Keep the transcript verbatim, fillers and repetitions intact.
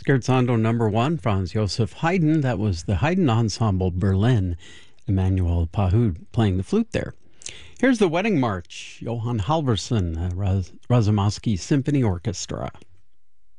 Scherzando number one, Franz Joseph Haydn. That was the Haydn Ensemble Berlin. Emmanuel Pahud playing the flute there. Here's the Wedding March, Johann Halvorsen, uh, Raz- Razumovsky Symphony Orchestra.